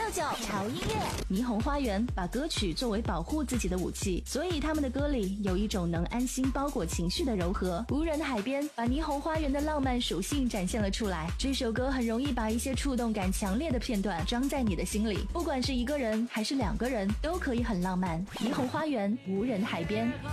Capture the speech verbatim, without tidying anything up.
九潮音乐。 霓虹花园把歌曲作为保护自己的武器，所以他们的歌里有一种能安心包裹情绪的柔和。无人的海边把霓虹花园的浪漫属性展现了出来。这首歌很容易把一些触动感强烈的片段装在你的心里，不管是一个人还是两个人，都可以很浪漫。霓虹花园，无人海边。